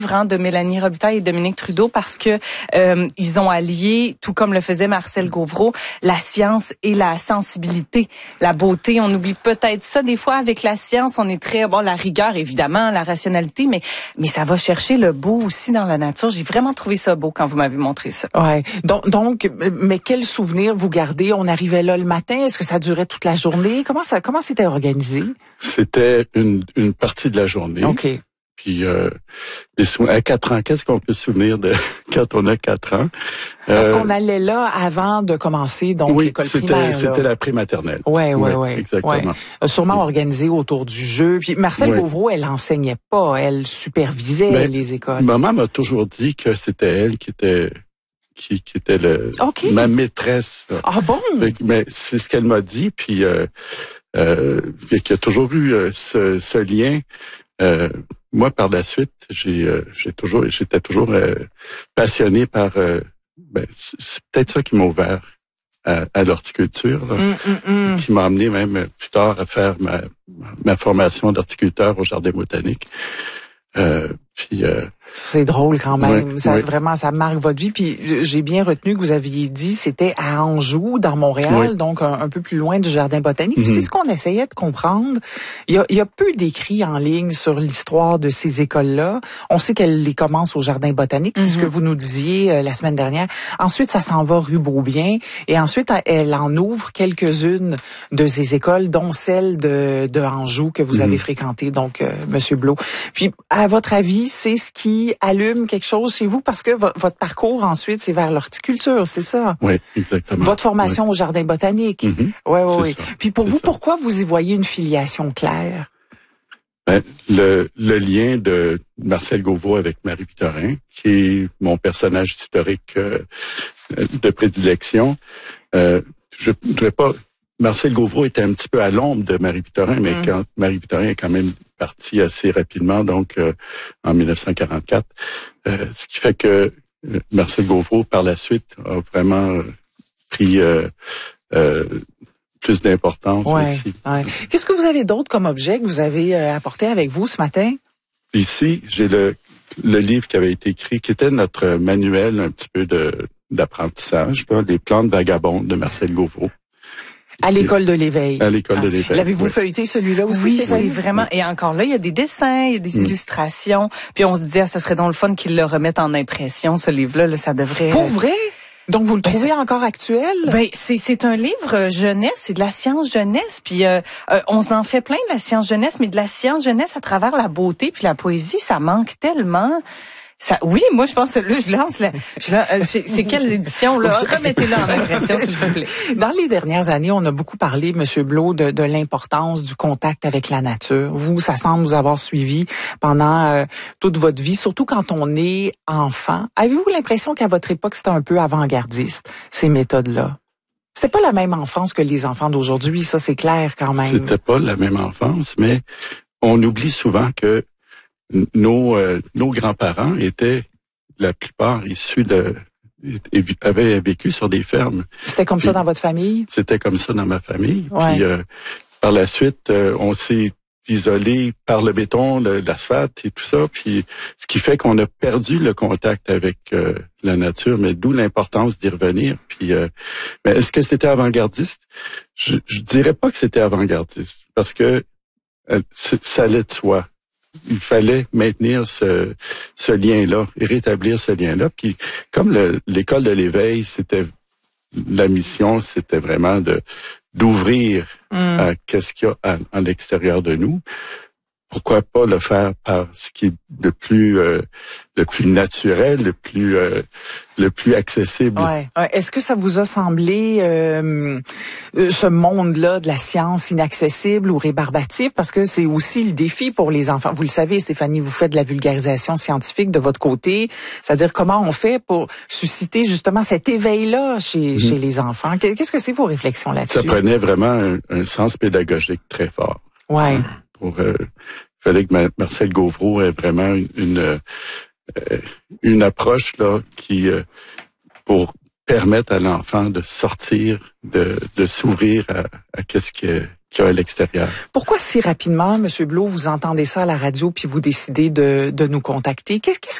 De Mélanie Robitaille et Dominique Trudeau parce que ils ont allié, tout comme le faisait Marcel Gauvreau, la science et la sensibilité, la beauté. On oublie peut-être ça des fois avec la science. On est très la rigueur évidemment, la rationalité, mais ça va chercher le beau aussi dans la nature. J'ai vraiment trouvé ça beau quand vous m'avez montré ça. Ouais. Donc, mais quel souvenir vous gardez? On arrivait là le matin. Est-ce que ça durait toute la journée? Comment c'était organisé? C'était une partie de la journée. OK. Puis à 4 ans, qu'est-ce qu'on peut se souvenir de quand on a 4 ans? Parce qu'on allait là avant de commencer donc l'école primaire. C'était la prématernelle. Oui. Exactement. Ouais. Sûrement organisé autour du jeu. Puis Marcel Gauvreau, elle enseignait pas, elle supervisait les écoles. Maman m'a toujours dit que c'était elle qui était ma maîtresse. Ah bon? Mais c'est ce qu'elle m'a dit, puis qu'il y a toujours eu ce lien. Moi, par la suite, j'étais toujours passionné par. C'est peut-être ça qui m'a ouvert à l'horticulture, qui m'a amené même plus tard à faire ma formation d'horticulteur au jardin botanique. C'est drôle quand même. Vraiment, ça marque votre vie. Puis j'ai bien retenu que vous aviez dit c'était à Anjou, dans Montréal, donc un peu plus loin du jardin botanique. Puis c'est ce qu'on essayait de comprendre. Il y a peu d'écrits en ligne sur l'histoire de ces écoles-là. On sait qu'elles les commencent au jardin botanique, c'est ce que vous nous disiez la semaine dernière. Ensuite, ça s'en va rue Beaubien. Et ensuite, elle en ouvre quelques-unes de ces écoles, dont celle de Anjou que vous avez fréquentée, donc Monsieur Blot. Puis, à votre avis, c'est ce qui allume quelque chose chez vous parce que votre parcours ensuite c'est vers l'horticulture, c'est ça? Oui, exactement. Votre formation au jardin botanique. Oui. Puis pour vous, ça. Pourquoi vous y voyez une filiation claire? Le lien de Marcel Gauvreau avec Marie Victorin, qui est mon personnage historique de prédilection. Je voudrais pas. Marcel Gauvreau était un petit peu à l'ombre de Marie Victorin, mais quand Marie Victorin est quand même partie assez rapidement, donc en 1944, ce qui fait que Marcel Gauvreau, par la suite, a vraiment pris plus d'importance aussi. Ouais. Qu'est-ce que vous avez d'autre comme objet que vous avez apporté avec vous ce matin? Ici, j'ai le livre qui avait été écrit, qui était notre manuel un petit peu d'apprentissage, Les plantes vagabondes de Marcel Gauvreau. À l'école de l'éveil. À l'école de l'éveil. L'avez-vous feuilleté celui-là aussi? Oui, c'est vraiment. Et encore là, il y a des dessins, il y a des illustrations. Puis on se dit, ça serait donc le fun qu'ils le remettent en impression, ce livre-là. Là, ça devrait. Pour vrai? Donc vous le trouvez encore actuel? C'est un livre jeunesse, c'est de la science jeunesse. Puis on en fait plein de la science jeunesse, mais de la science jeunesse à travers la beauté puis la poésie, ça manque tellement. Oui, moi je pense que là, je lance c'est quelle édition là? Remettez-la en impression, s'il vous plaît. Dans les dernières années, on a beaucoup parlé, Monsieur Blot, de l'importance du contact avec la nature. Vous, ça semble vous avoir suivi pendant toute votre vie, surtout quand on est enfant. Avez-vous l'impression qu'à votre époque, c'était un peu avant-gardiste, ces méthodes-là? C'était pas la même enfance que les enfants d'aujourd'hui, ça c'est clair quand même. C'était pas la même enfance, mais on oublie souvent que nos grands-parents étaient, la plupart, issus avaient vécu sur des fermes. C'était comme ça dans votre famille? C'était comme ça dans ma famille. Ouais. Puis par la suite, on s'est isolé par le béton, l'asphalte et tout ça. Puis ce qui fait qu'on a perdu le contact avec la nature, mais d'où l'importance d'y revenir. Puis mais est-ce que c'était avant-gardiste? Je dirais pas que c'était avant-gardiste, parce que ça allait de soi. Il fallait maintenir ce lien-là et rétablir ce lien-là. Puis comme l'école de l'éveil, la mission, c'était vraiment d'ouvrir à qu'est-ce qu'il y a à l'extérieur de nous. Pourquoi pas le faire par ce qui est le plus naturel, le plus accessible. Ouais. Est-ce que ça vous a semblé ce monde-là de la science inaccessible ou rébarbatif? Parce que c'est aussi le défi pour les enfants. Vous le savez, Stéphanie, vous faites de la vulgarisation scientifique de votre côté. C'est-à-dire comment on fait pour susciter justement cet éveil-là chez les enfants. Qu'est-ce que c'est vos réflexions là-dessus? Ça prenait vraiment un sens pédagogique très fort. Ouais. Il fallait que Marcel Gauvreau ait vraiment une approche là qui pour permettre à l'enfant de sortir, de s'ouvrir à qu'est-ce qu'il y a à l'extérieur. Pourquoi si rapidement, M. Blot, vous entendez ça à la radio puis vous décidez de nous contacter? Qu'est-ce